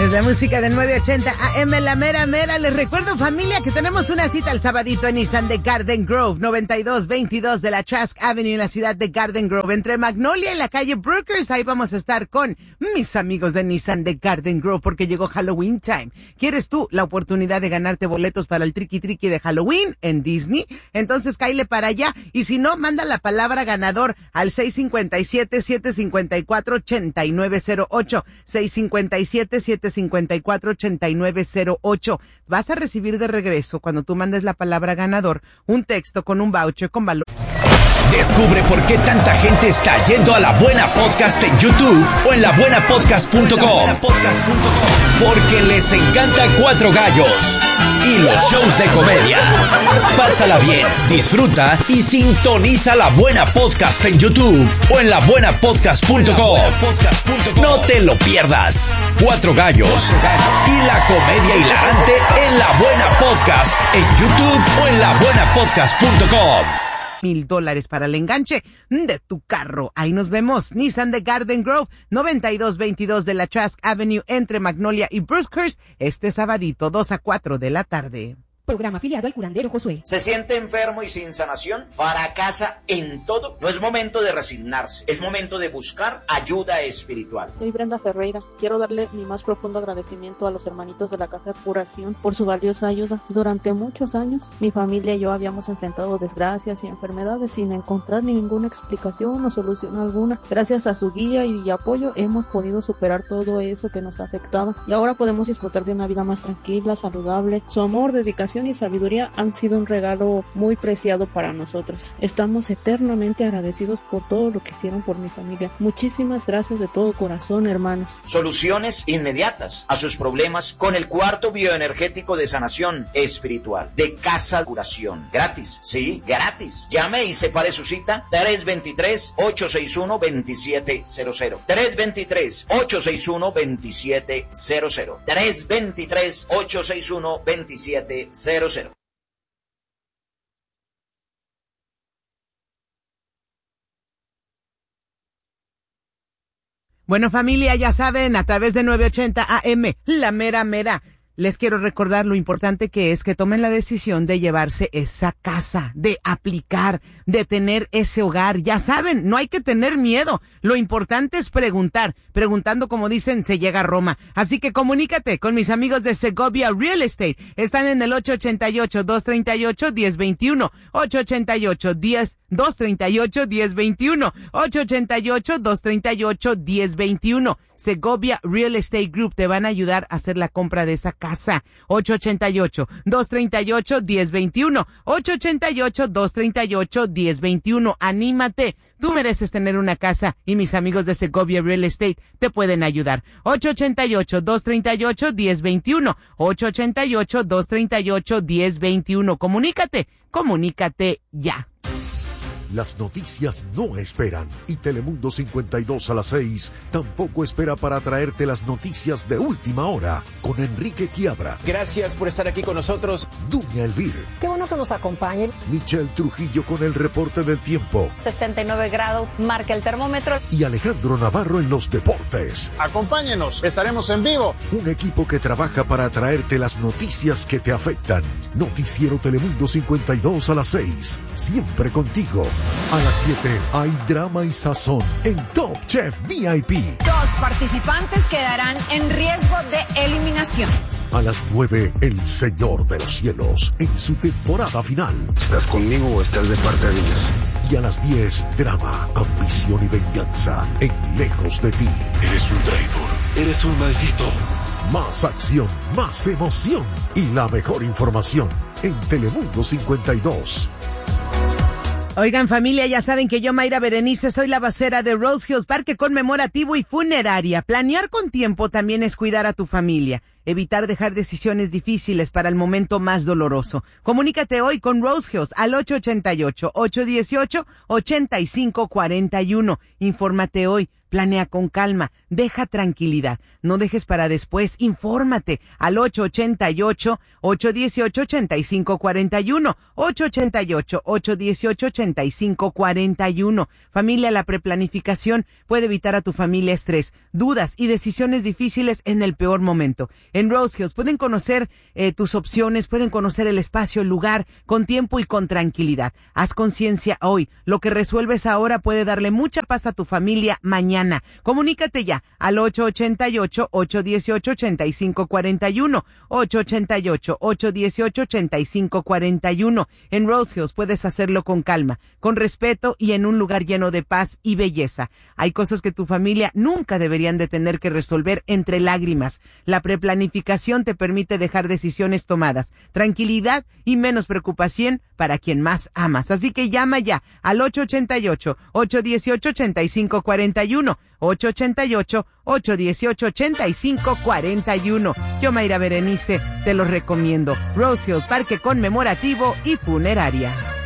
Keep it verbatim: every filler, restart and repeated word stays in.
Es la música del nueve ochenta A M, la mera mera. Les recuerdo, familia, que tenemos una cita el sabadito en Nissan de Garden Grove, noventa y dos veintidós de la Trask Avenue en la ciudad de Garden Grove, entre Magnolia y la calle Brookers. Ahí vamos a estar con mis amigos de Nissan de Garden Grove porque llegó Halloween time. ¿Quieres tú la oportunidad de ganarte boletos para el triqui triqui de Halloween en Disney? Entonces cáile para allá, y si no, manda la palabra ganador al seis cinco siete, siete cinco cuatro, ocho nueve cero ocho, seis cinco siete, siete cinco cuatro, ocho nueve cero ocho. Vas a recibir de regreso, cuando tú mandes la palabra ganador, un texto con un voucher con valor. Descubre por qué tanta gente está yendo a La Buena Podcast en YouTube o en la buena podcast punto com. Porque les encanta Cuatro Gallos y los shows de comedia. Pásala bien, disfruta y sintoniza La Buena Podcast en YouTube o en la buena podcast punto com. No te lo pierdas. Cuatro Gallos y la comedia hilarante en La Buena Podcast en YouTube o en la buena podcast punto com. Mil dólares para el enganche de tu carro. Ahí nos vemos. Nissan de Garden Grove, noventa y dos veintidós de la Trask Avenue entre Magnolia y Brookers, este sabadito, dos a cuatro de la tarde. Programa afiliado al curandero Josué. ¿Se siente enfermo y sin sanación? ¿Fracasa en todo? No es momento de resignarse, es momento de buscar ayuda espiritual. Soy Brenda Ferreira. Quiero darle mi más profundo agradecimiento a los hermanitos de la Casa de Curación por su valiosa ayuda. Durante muchos años, mi familia y yo habíamos enfrentado desgracias y enfermedades sin encontrar ninguna explicación o solución alguna. Gracias a su guía y apoyo hemos podido superar todo eso que nos afectaba y ahora podemos disfrutar de una vida más tranquila, saludable. Su amor, dedicación y sabiduría han sido un regalo muy preciado para nosotros. Estamos eternamente agradecidos por todo lo que hicieron por mi familia. Muchísimas gracias de todo corazón, hermanos. Soluciones inmediatas a sus problemas con el cuarto bioenergético de sanación espiritual de Casa de Curación. Gratis, sí, gratis. Llame y separe su cita tres dos tres, ocho seis uno, dos siete cero cero. tres dos tres, ocho seis uno, dos siete cero cero. tres dos tres, ocho seis uno, dos siete cero cero. Bueno, familia, ya saben, a través de nueve ochenta A M, la mera mera, les quiero recordar lo importante que es que tomen la decisión de llevarse esa casa, de aplicar, de tener ese hogar. Ya saben, no hay que tener miedo. Lo importante es preguntar. Preguntando, como dicen, se llega a Roma. Así que comunícate con mis amigos de Segovia Real Estate. Están en el ocho ocho ocho, dos tres ocho, uno cero dos uno, ocho ocho ocho, dos tres ocho, uno cero dos uno, ocho ocho ocho, dos tres ocho, uno cero dos uno. Segovia Real Estate Group te van a ayudar a hacer la compra de esa casa. ocho ocho ocho, dos tres ocho, uno cero dos uno, ocho ocho ocho, dos tres ocho, uno cero dos uno. Anímate. Tú mereces tener una casa y mis amigos de Segovia Real Estate te pueden ayudar. ocho ocho ocho, dos tres ocho, uno cero dos uno, ocho ocho ocho, dos tres ocho, uno cero dos uno. Comunícate, comunícate ya. Las noticias no esperan y Telemundo cincuenta y dos a las seis tampoco espera para traerte las noticias de última hora con Enrique Quiabra. Gracias por estar aquí con nosotros. Dunia Elvir. Qué bueno que nos acompañen. Michelle Trujillo con el reporte del tiempo. sesenta y nueve grados marca el termómetro. Y Alejandro Navarro en los deportes. Acompáñenos, estaremos en vivo. Un equipo que trabaja para traerte las noticias que te afectan. Noticiero Telemundo cincuenta y dos a las seis. Siempre contigo. A las siete hay drama y sazón en Top Chef V I P. Dos participantes quedarán en riesgo de eliminación. A las nueve, El Señor de los Cielos en su temporada final. ¿Estás conmigo o estás de parte de Dios? Y a las diez, drama, ambición y venganza en Lejos de ti. Eres un traidor. Eres un maldito. Más acción, más emoción y la mejor información en Telemundo cincuenta y dos. Oigan, familia, ya saben que yo, Mayra Berenice, soy la vocera de Rose Hills Parque Conmemorativo y Funeraria. Planear con tiempo también es cuidar a tu familia. Evitar dejar decisiones difíciles para el momento más doloroso. Comunícate hoy con Rose Hills al ocho ocho ocho, ocho uno ocho, ocho cinco cuatro uno. Infórmate hoy. Planea con calma, deja tranquilidad, no dejes para después, infórmate al ocho ocho ocho, ocho uno ocho, ocho cinco cuatro uno, ocho ocho ocho, ocho uno ocho, ocho cinco cuatro uno. Familia, la preplanificación puede evitar a tu familia estrés, dudas y decisiones difíciles en el peor momento. En Rose Hills pueden conocer eh, tus opciones, pueden conocer el espacio, el lugar, con tiempo y con tranquilidad. Haz conciencia hoy, lo que resuelves ahora puede darle mucha paz a tu familia mañana. Comunícate ya al ocho ocho ocho, ocho uno ocho, ocho cinco cuatro uno, ocho ocho ocho, ocho uno ocho, ocho cinco cuatro uno. En Rose Hills puedes hacerlo con calma, con respeto y en un lugar lleno de paz y belleza. Hay cosas que tu familia nunca deberían de tener que resolver entre lágrimas. La preplanificación te permite dejar decisiones tomadas, tranquilidad y menos preocupación para quien más amas. Así que llama ya al ocho ocho ocho, ocho uno ocho, ocho cinco cuatro uno, ocho ocho ocho, ocho uno ocho, ocho cinco cuatro uno. Yo, Mayra Berenice, te lo recomiendo. Rose Hills, Parque Conmemorativo y Funeraria.